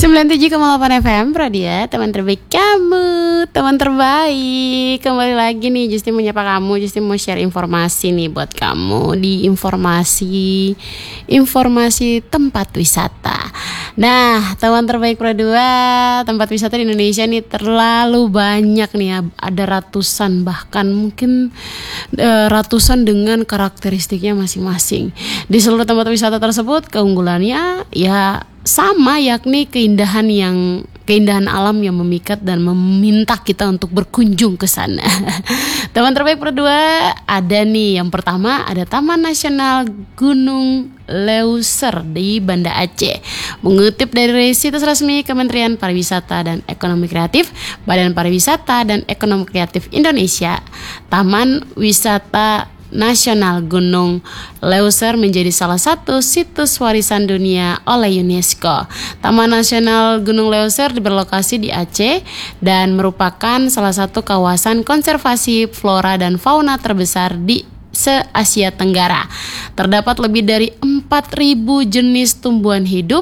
97,8 FM Pradia, teman terbaik kamu, teman terbaik. Kembali lagi nih, Justi menyapa kamu. Justi mau share informasi nih buat kamu di informasi tempat wisata. Nah, teman terbaik Pro 2, tempat wisata di Indonesia nih terlalu banyak nih ya. Ada ratusan, bahkan mungkin ratusan dengan karakteristiknya masing-masing. Di seluruh tempat wisata tersebut keunggulannya ya sama, yakni keindahan alam yang memikat dan meminta kita untuk berkunjung ke sana. Teman terbaik Pro 2 ada nih. Yang pertama ada Taman Nasional Gunung Leuser di Banda Aceh. Mengutip dari situs resmi Kementerian Pariwisata dan Ekonomi Kreatif, Badan Pariwisata dan Ekonomi Kreatif Indonesia, Taman Wisata Nasional Gunung Leuser menjadi salah satu situs warisan dunia oleh UNESCO. Taman Nasional Gunung Leuser berlokasi di Aceh dan merupakan salah satu kawasan konservasi flora dan fauna terbesar di se-Asia Tenggara. Terdapat lebih dari 4.000 jenis tumbuhan hidup,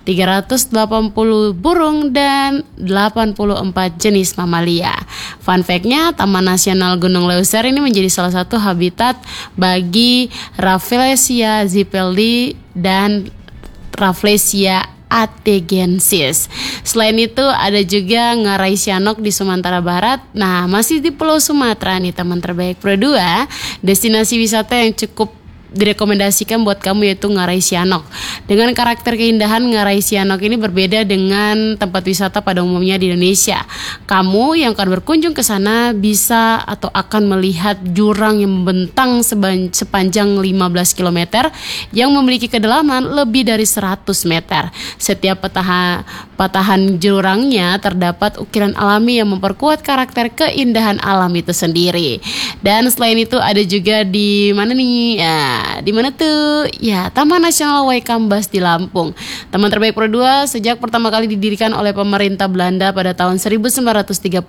380 burung, dan 84 jenis mamalia. Fun fact-nya, Taman Nasional Gunung Leuser ini menjadi salah satu habitat bagi Rafflesia zipeldi dan Rafflesia ategensis. Selain itu ada juga ngarai sianok di Sumatera Barat. Nah, masih di Pulau Sumatera nih teman terbaik Pro 2, destinasi wisata yang cukup direkomendasikan buat kamu yaitu Ngarai Sianok. Dengan karakter keindahan, Ngarai Sianok ini berbeda dengan tempat wisata pada umumnya di Indonesia. Kamu yang akan berkunjung ke sana bisa atau akan melihat jurang yang membentang sepanjang 15 km yang memiliki kedalaman lebih dari 100 meter. Setiap patahan jurangnya terdapat ukiran alami yang memperkuat karakter keindahan alam itu sendiri. Dan selain itu ada juga di mana nih? Ya, di mana tuh? Ya, Taman Nasional Waikambas di Lampung. Taman terbaik Pro 2 sejak pertama kali didirikan oleh pemerintah Belanda pada tahun 1937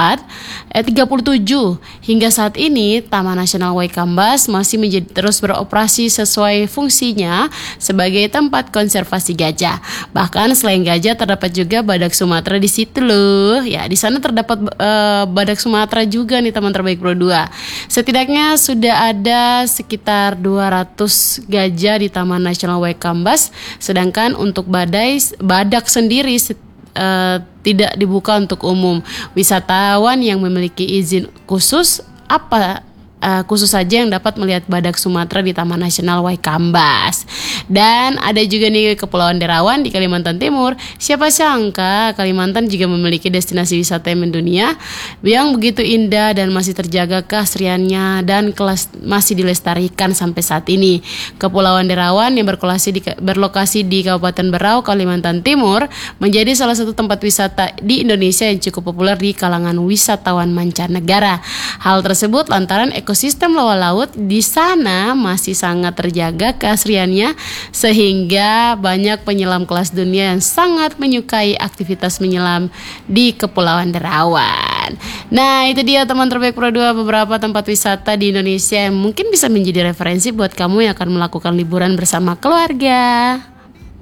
hingga saat ini Taman Nasional Waikambas masih terus beroperasi sesuai fungsinya sebagai tempat konservasi gajah. Bahkan selain gajah terdapat juga badak Sumatera di situ loh. Ya, di sana terdapat badak Sumatera juga nih teman terbaik Pro 2. Setidaknya sudah ada sekitar 200 gajah di Taman Nasional Waikambas, sedangkan untuk badak sendiri tidak dibuka untuk umum. Wisatawan yang memiliki izin khusus saja yang dapat melihat badak Sumatera di Taman Nasional Waikambas. Dan ada juga nih Kepulauan Derawan di Kalimantan Timur. Siapa sangka Kalimantan juga memiliki destinasi wisata yang mendunia yang begitu indah dan masih terjaga keasriannya dan masih dilestarikan sampai saat ini. Kepulauan Derawan yang berlokasi di Kabupaten Berau, Kalimantan Timur menjadi salah satu tempat wisata di Indonesia yang cukup populer di kalangan wisatawan mancanegara. Hal tersebut lantaran ekosistem bawah laut di sana masih sangat terjaga keasriannya, sehingga banyak penyelam kelas dunia yang sangat menyukai aktivitas menyelam di Kepulauan Derawan. Nah, itu dia teman terbaik Pro 2, beberapa tempat wisata di Indonesia yang mungkin bisa menjadi referensi buat kamu yang akan melakukan liburan bersama keluarga.